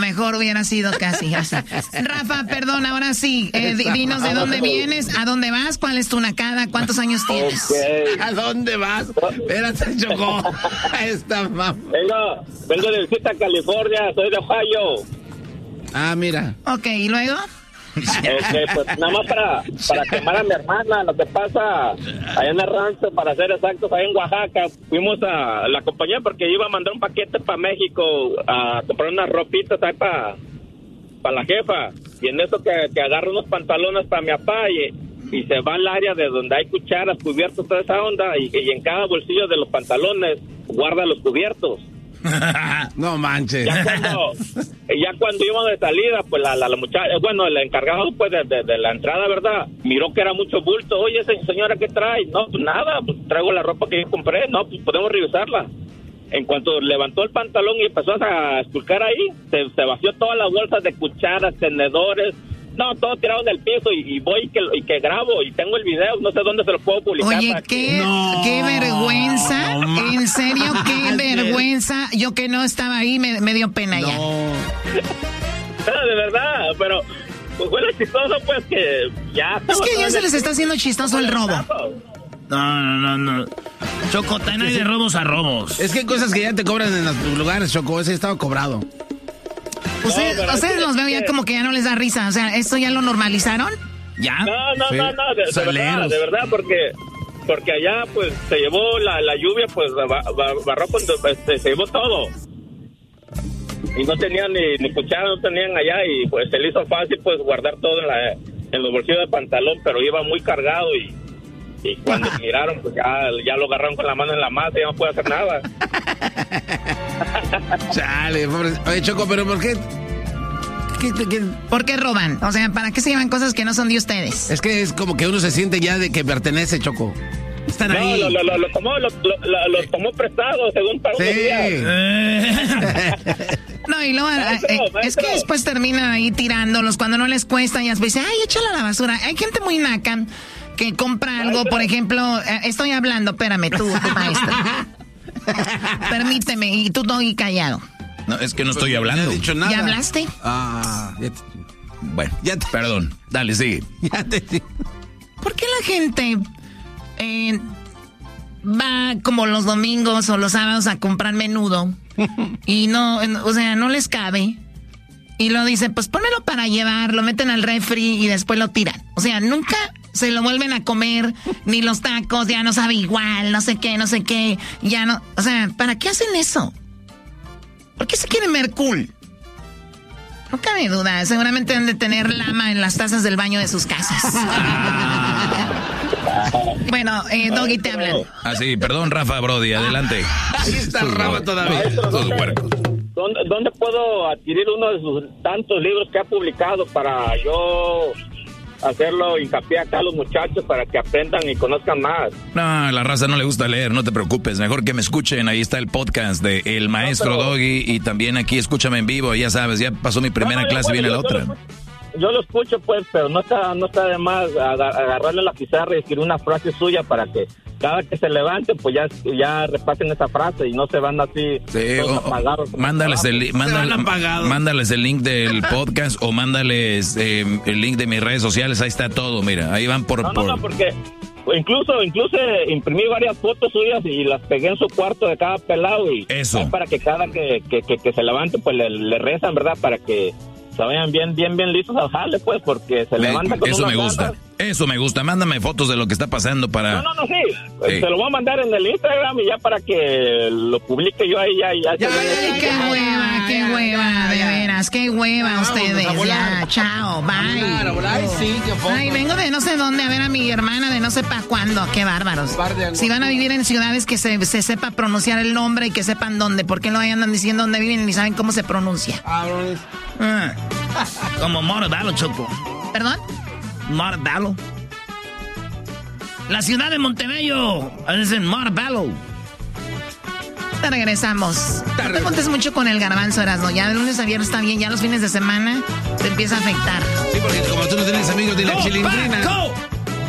mejor hubiera sido casi. Rafa, perdón, ahora sí. Dinos de dónde vienes, a dónde vas, cuál es tu nacada, cuántos años tienes. Okay. ¿A dónde vas? Espérate, Choco. Esta mamá. Vengo de Visita, California, soy de Ohio. Ah, mira. Ok, ¿y luego? Pues nada más para quemar a mi hermana. Lo que pasa allá en el rancho, para ser exactos, allá en Oaxaca, fuimos a la compañía porque iba a mandar un paquete para México a comprar unas ropitas ahí para la jefa, y en eso que agarro unos pantalones para mi papá y se va al área de donde hay cucharas, cubiertos, toda esa onda, y en cada bolsillo de los pantalones guarda los cubiertos. No manches. Ya cuando íbamos de salida, pues la muchacha, bueno, el encargado pues de la entrada, ¿verdad? Miró que era mucho bulto. Oye, señora, ¿qué trae? No, pues nada, pues traigo la ropa que yo compré. No, pues podemos revisarla. En cuanto levantó el pantalón y empezó a esculcar ahí, se vació todas las bolsas de cucharas, tenedores, no, todo tirado en el piso, y voy y que grabo, y tengo el video, no sé dónde se lo puedo publicar. Oye, qué vergüenza, en serio, qué vergüenza. Yo que no estaba ahí, me dio pena ya. No, de verdad, pero pues fue lo chistoso, pues, que ya... Es que ya se les está haciendo chistoso el robo. No. Choco, también hay de robos a robos. Es que hay cosas que ya te cobran en los lugares, Choco, ese estaba cobrado. Ustedes los veo ya como que ya no les da risa. O sea, ¿esto ya lo normalizaron? ¿Ya? No, de verdad, porque allá, pues, se llevó la lluvia, pues, barró, se llevó todo. Y no tenían ni cuchara, no tenían allá, y pues se le hizo fácil, pues, guardar todo en los bolsillos del pantalón, pero iba muy cargado, y cuando miraron, pues, ya lo agarraron con la mano en la masa, y no puede hacer nada. Chale, pobre. Oye, Choco, pero ¿por qué? ¿Por qué roban? O sea, ¿para qué se llevan cosas que no son de ustedes? Es que es como que uno se siente ya de que pertenece, Choco. Están ahí. Lo tomó prestado, según para unos días. No, y luego, es que después terminan ahí tirándolos cuando no les cuesta, y después dicen, ay, échalo a la basura. Hay gente muy naca que compra algo, por ejemplo, estoy hablando, espérame, tú maestro. Permíteme, y tú no, y callado. No, es que no estoy hablando. No he dicho nada. ¿Ya hablaste? Bueno, perdón. Dale, sigue. ¿Por qué la gente va como los domingos o los sábados a comprar menudo y no les cabe? Y lo dice, pues pónmelo para llevar, lo meten al refri y después lo tiran. O sea, nunca se lo vuelven a comer, ni los tacos, ya no sabe igual, no sé qué, ya no... O sea, ¿para qué hacen eso? ¿Por qué se quieren ver cool? No cabe duda, seguramente han de tener lama en las tazas del baño de sus casas. Bueno, Doggy, te hablan. Ah, sí, perdón, Rafa Brody, adelante. Ahí está Rafa todavía. ¿Dónde puedo adquirir uno de sus tantos libros que ha publicado para yo hacerlo hincapié acá a los muchachos para que aprendan y conozcan más? No, a la raza no le gusta leer, no te preocupes. Mejor que me escuchen, ahí está el podcast de El Maestro Doggy, y también aquí escúchame en vivo, ya sabes, ya pasó mi primera clase, viene la otra. Yo lo escucho, pues, pero no está de más agarrarle la pizarra y escribir una frase suya para que cada que se levante, pues ya repasen esa frase y no se van así todos apagados. Mándales el link del podcast o mándales el link de mis redes sociales, ahí está todo, mira, ahí van por... No, porque incluso imprimí varias fotos suyas y las pegué en su cuarto de cada pelado, y eso para que cada que se levante, pues le rezan, ¿verdad? Para que se vayan bien listos al jale, pues, porque se levanta con eso unas me gusta. ganas. Eso me gusta, mándame fotos de lo que está pasando para... No, sí. Se lo voy a mandar en el Instagram y ya para que lo publique yo ahí, ya. Qué hueva, de veras, qué hueva ustedes. Ya, chao, bye. Ay, vengo de no sé dónde a ver a mi hermana de no sé para cuándo, qué bárbaros. Si van a vivir en ciudades que se sepa pronunciar el nombre y que sepan dónde, ¿por qué no andan diciendo dónde viven y ni saben cómo se pronuncia? Como Montebello, Choco. ¿Perdón? Montebello. La ciudad de Montebello. Es en Montebello. Te regresamos. No te contes mucho con el garbanzo, Erasmo. Ya de lunes a viernes está bien, ya los fines de semana te empieza a afectar. Sí, porque como tú no tienes amigos de la chilindrina.